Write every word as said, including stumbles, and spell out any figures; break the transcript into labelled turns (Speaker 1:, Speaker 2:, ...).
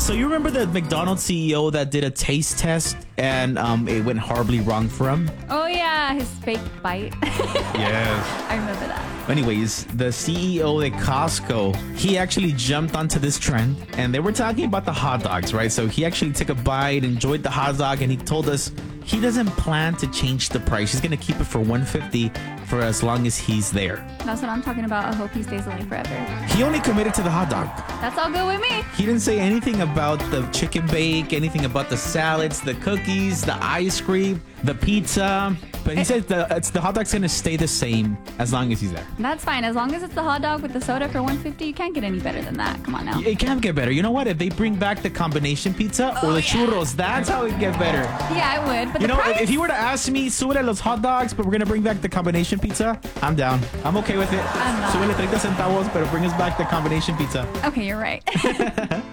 Speaker 1: So you remember the McDonald's C E O that did a taste test and um, it went horribly wrong for him?
Speaker 2: Oh, yeah, his fake bite.
Speaker 1: Yes.
Speaker 2: I remember that.
Speaker 1: Anyways, the C E O at Costco, he actually jumped onto this trend and they were talking about the hot dogs, right? So he actually took a bite, enjoyed the hot dog, and he told us he doesn't plan to change the price. He's going to keep it for one hundred fifty dollars for as long as he's there.
Speaker 2: That's what I'm talking about. I hope he stays away forever.
Speaker 1: He only committed to the hot dog.
Speaker 2: That's all good with me.
Speaker 1: He didn't say anything about the chicken bake, anything about the salads, the cookies, the ice cream, the pizza. But he said the, it's, the hot dog's going to stay the same as long as he's there.
Speaker 2: That's fine. As long as it's the hot dog with the soda for one hundred fifty dollars, you can't get any better than that. Come on now.
Speaker 1: It can't get better. You know what? If they bring back the combination pizza
Speaker 2: Oh,
Speaker 1: or the
Speaker 2: yeah.
Speaker 1: churros, that's how it get better.
Speaker 2: Yeah, I would. But
Speaker 1: You
Speaker 2: the
Speaker 1: know,
Speaker 2: price?
Speaker 1: if you were to ask me, súbele los hot dogs, but we're going to bring back the combination pizza, I'm down. I'm okay with it.
Speaker 2: I'm not.
Speaker 1: Súbele thirty centavos, but bring us back the combination pizza.
Speaker 2: Okay, you're right.